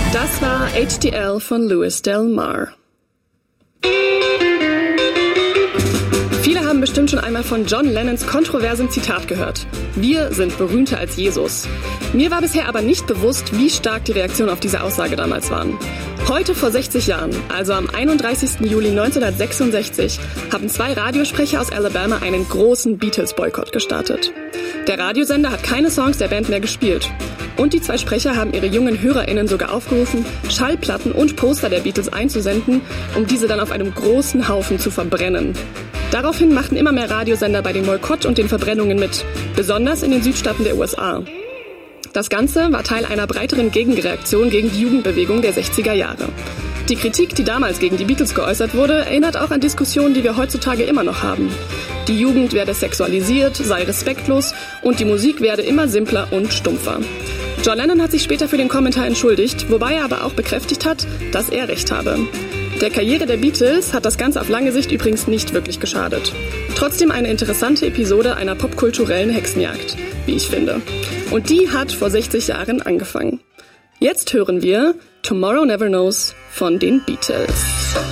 Das war HDL von Louis Del Mar. Viele haben bestimmt schon einmal von John Lennons kontroversem Zitat gehört. Wir sind berühmter als Jesus. Mir war bisher aber nicht bewusst, wie stark die Reaktionen auf diese Aussage damals waren. Heute vor 60 Jahren, also am 31. Juli 1966, haben 2 Radiosprecher aus Alabama einen großen Beatles-Boykott gestartet. Der Radiosender hat keine Songs der Band mehr gespielt. Und die 2 Sprecher haben ihre jungen HörerInnen sogar aufgerufen, Schallplatten und Poster der Beatles einzusenden, um diese dann auf einem großen Haufen zu verbrennen. Daraufhin machten immer mehr Radiosender bei dem Boykott und den Verbrennungen mit, besonders in den Südstaaten der USA. Das Ganze war Teil einer breiteren Gegenreaktion gegen die Jugendbewegung der 60er Jahre. Die Kritik, die damals gegen die Beatles geäußert wurde, erinnert auch an Diskussionen, die wir heutzutage immer noch haben. Die Jugend werde sexualisiert, sei respektlos und die Musik werde immer simpler und stumpfer. John Lennon hat sich später für den Kommentar entschuldigt, wobei er aber auch bekräftigt hat, dass er recht habe. Der Karriere der Beatles hat das Ganze auf lange Sicht übrigens nicht wirklich geschadet. Trotzdem eine interessante Episode einer popkulturellen Hexenjagd, wie ich finde. Und die hat vor 60 Jahren angefangen. Jetzt hören wir Tomorrow Never Knows von den Beatles.